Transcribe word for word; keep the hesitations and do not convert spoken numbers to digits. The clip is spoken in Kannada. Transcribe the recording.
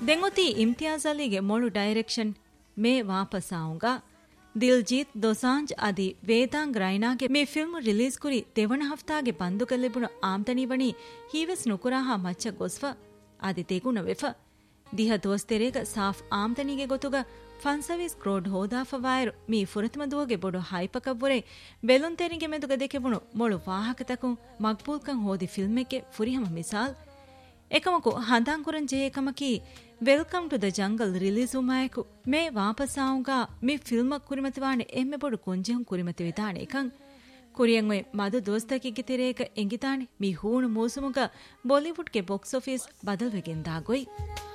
ದೆಂಗೊತಿ ಇಮ್ತಿಯಾಜ್ ಅಲಿಗೆ ಮೊಳು ಡೈರೆಕ್ಷನ್ ಮೇ ವಾಪಸಾವುಂಗ ದಿಲ್ಜೀತ್ ದೊಸಾಂಜ್ ಅದಿ ವೇದಾಂಗ್ ರೈನಾಗೆ ಮೇ ಫಿಲ್ಮ್ ರಿಲೀಸ್ ಕುರಿ ತೆವಣ ಹಫ್ತಾಗೆ ಬಂದುಕ ಲಿಬುಣ ಆಮ್ದನಿ ಬಣಿ ಹೀವೆಸ್ ನುಕುರಾಹ ಮಚ್ಚ ಗೊಸ್ವ ಅದಿ ತೆಗುಣ ವೆಫ ದಿಹ ದೋಸ್ತೆರೇಗ ಸಾಫ್ ಆಮ್ದನಿಗೆ ಗೊತುಗ ಫನ್ಸವೀಸ್ crore ಹೋದಾಫವಾಯರು me ಫುರತ್ಮದುವಗೆ ಬೊಡು ಹೈಪಕವ್ವರೆ ಬೆಲುಂತೆನಿಗೆ ಮೆದುಗ ದೆಕೆಬುಣು ಮೊಳು ವಾಹಕತಕು ಮಕ್ಬೂಲ್ಕಂ ಹೋದಿ ಫಿಲ್ಮೆಕ್ಕೆ ಫುರಿಹಮ Misaal එකමකු හඳංකුරන් ජේකමකි welcome to the jungle release ಉಮಾಯಕು May ವಾಪಸಾವುಂಗಾ ಮಿ ಫಿಲ್ಮಕ್ ಕುರಿಮತಿವಾಣೆ ಎಮ್ಮೆ ಬೊಡು ಕೊಂಜೆಹುಂ ಕುರಿಮತಿ ವಿತಾಣೆ ಕಂ ಕುರಿಯಂವೆ ಮದು ದೋಸ್ತಕಿಗೆ ತೆರೇಕ ಎಂಗಿತಾಣೆ ಮಿ ಹೂಣು ಮೂಸುಮುಗ ಬಾಲಿವುಡ್ ಗೆ ಬಾಕ್ಸ್ ಆಫೀಸ್ ಬದಲ್ವೆಗೆಂದಾಗೊಯ್